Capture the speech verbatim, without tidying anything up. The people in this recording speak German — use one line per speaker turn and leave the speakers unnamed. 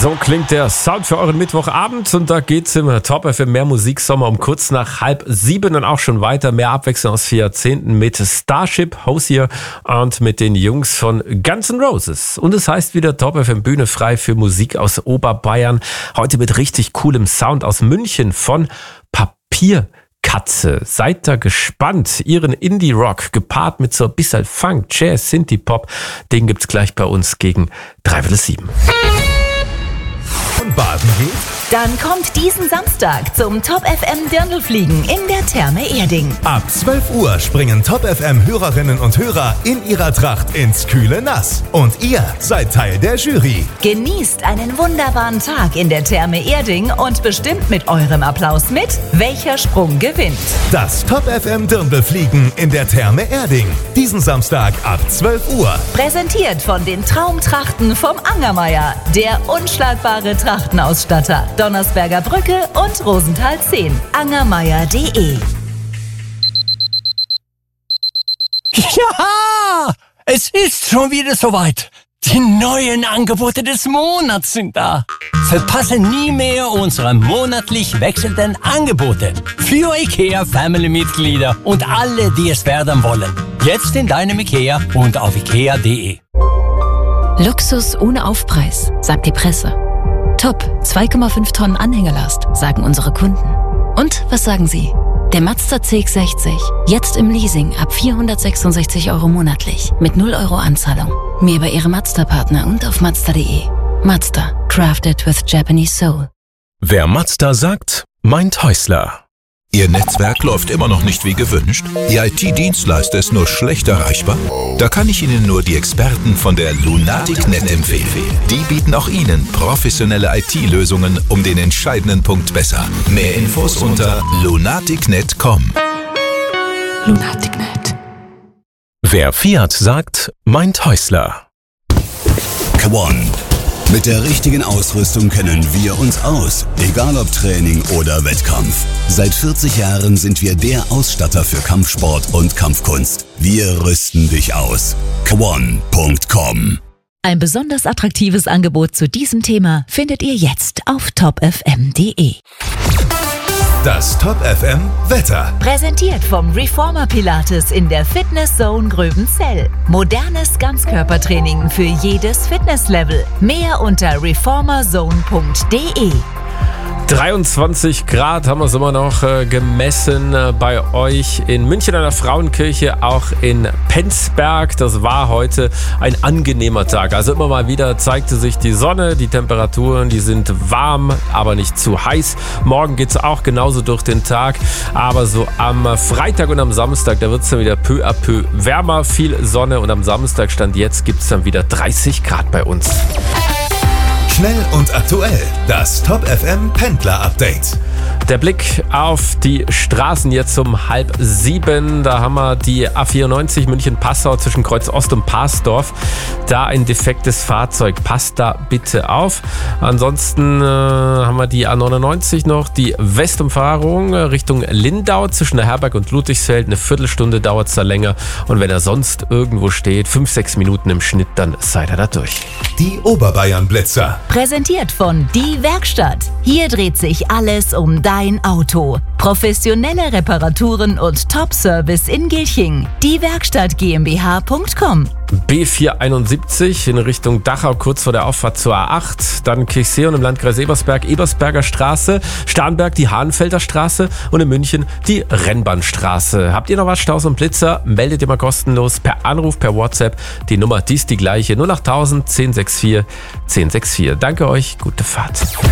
So klingt der Sound für euren Mittwochabend und da geht's im Top F M mehr Musiksommer um kurz nach halb sieben und auch schon weiter. Mehr Abwechslung aus vier Jahrzehnten mit Starship, Hosier und mit den Jungs von Guns N' Roses. Und es heißt wieder Top F M Bühne frei für Musik aus Oberbayern. Heute mit richtig coolem Sound aus München von Papierkatze. Seid da gespannt. Ihren Indie-Rock gepaart mit so ein bisschen Funk, Jazz, Synthie-Pop. Den gibt's gleich bei uns gegen dreiviertel sieben.
Baden geht?
Dann kommt diesen Samstag zum Top F M Dirndlfliegen in der Therme Erding.
Ab zwölf Uhr springen Top F M Hörerinnen und Hörer in ihrer Tracht ins kühle Nass. Und ihr seid Teil der Jury.
Genießt einen wunderbaren Tag in der Therme Erding und bestimmt mit eurem Applaus mit, welcher Sprung gewinnt.
Das Top F M Dirndlfliegen in der Therme Erding. Diesen Samstag ab zwölf Uhr.
Präsentiert von den Traumtrachten vom Angermeier, der unschlagbare Trachtenausstatter. Donnersberger Brücke und Rosenthal zehn. angermeier punkt de.
Ja, es ist schon wieder soweit. Die neuen Angebote des Monats sind da. Verpasse nie mehr unsere monatlich wechselnden Angebote für IKEA Family-Mitglieder und alle, die es werden wollen. Jetzt in deinem IKEA und auf ikea punkt de.
Luxus ohne Aufpreis, sagt die Presse. Top, zwei Komma fünf Tonnen Anhängerlast, sagen unsere Kunden. Und was sagen Sie? Der Mazda C X sechzig, jetzt im Leasing ab vierhundertsechsundsechzig Euro monatlich, mit null Euro Anzahlung. Mehr bei Ihrem Mazda-Partner und auf mazda punkt de. Mazda, crafted with Japanese soul.
Wer Mazda sagt, meint Häusler.
Ihr Netzwerk läuft immer noch nicht wie gewünscht? Ihr I T-Dienstleister ist nur schlecht erreichbar? Da kann ich Ihnen nur die Experten von der Lunatic Punkt net empfehlen. Die bieten auch Ihnen professionelle I T-Lösungen um den entscheidenden Punkt besser. Mehr Infos unter lunatic punkt net punkt com.
Lunatic Punkt net.
Wer Fiat sagt, meint Häusler.
Kwon. Mit der richtigen Ausrüstung kennen wir uns aus, egal ob Training oder Wettkampf. Seit vierzig Jahren sind wir der Ausstatter für Kampfsport und Kampfkunst. Wir rüsten dich aus. kwon punkt com.
Ein besonders attraktives Angebot zu diesem Thema findet ihr jetzt auf top f m punkt de.
Das Top F M Wetter.
Präsentiert vom Reformer Pilates in der Fitness Zone Gröbenzell. Modernes Ganzkörpertraining für jedes Fitnesslevel. Mehr unter reformerzone punkt de.
dreiundzwanzig Grad haben wir es immer noch äh, gemessen äh, bei euch in München an der Frauenkirche, auch in Penzberg. Das war heute ein angenehmer Tag. Also immer mal wieder zeigte sich die Sonne, die Temperaturen, die sind warm, aber nicht zu heiß. Morgen geht es auch genauso durch den Tag, aber so am Freitag und am Samstag, da wird es dann wieder peu à peu wärmer, viel Sonne und am Samstag, Stand jetzt, gibt es dann wieder dreißig Grad bei uns.
Schnell und aktuell. Das Top F M Pendler Update.
Der Blick auf die Straßen jetzt um halb sieben. Da haben wir die A vierundneunzig München-Passau zwischen Kreuz Ost und Parsdorf. Da ein defektes Fahrzeug. Passt da bitte auf. Ansonsten äh, haben wir die A neunundneunzig noch. Die Westumfahrung Richtung Lindau zwischen der Herberg und Ludwigsfeld. Eine Viertelstunde dauert es da länger. Und wenn er sonst irgendwo steht, fünf, sechs Minuten im Schnitt, dann seid ihr da durch.
Die Oberbayern-Blitzer.
Präsentiert von Die Werkstatt. Hier dreht sich alles um dein Auto. Professionelle Reparaturen und Top-Service in Gilching. Die Werkstatt GmbH punkt com.
B vierhunderteinundsiebzig in Richtung Dachau, kurz vor der Auffahrt zur A acht. Dann Kirchseeon im Landkreis Ebersberg, Ebersberger Straße. Starnberg die Hahnfelder Straße und in München die Rennbahnstraße. Habt ihr noch was, Staus und Blitzer? Meldet ihr mal kostenlos per Anruf, per WhatsApp. Die Nummer, die ist die gleiche. null achttausend, zehn sechs vier, zehn sechs vier. Danke euch, gute Fahrt.